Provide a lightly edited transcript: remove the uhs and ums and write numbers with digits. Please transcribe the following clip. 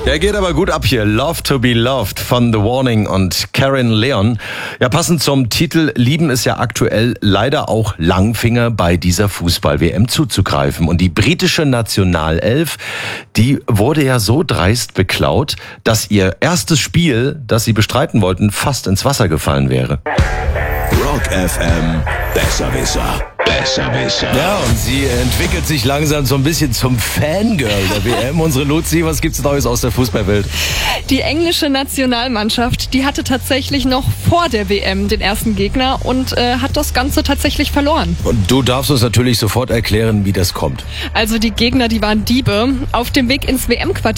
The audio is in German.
Der geht aber gut ab hier. Love to be Loved von The Warning und Karen Leon. Ja, passend zum Titel lieben es ja aktuell leider auch Langfinger bei dieser Fußball-WM zuzugreifen. Und die britische Nationalelf, die wurde ja so dreist beklaut, dass ihr erstes Spiel, das sie bestreiten wollten, fast ins Wasser gefallen wäre. Rock FM, Besserwisser. Besserwisser. Ja, und sie entwickelt sich langsam so ein bisschen zum Fangirl der WM. Unsere Luzi, was gibt's Neues aus der Fußballwelt? Die englische Nationalmannschaft, die hatte tatsächlich noch vor der WM den ersten Gegner und hat das Ganze tatsächlich verloren. Und du darfst uns natürlich sofort erklären, wie das kommt. Also die Gegner, die waren Diebe. Auf dem Weg ins WM-Quartier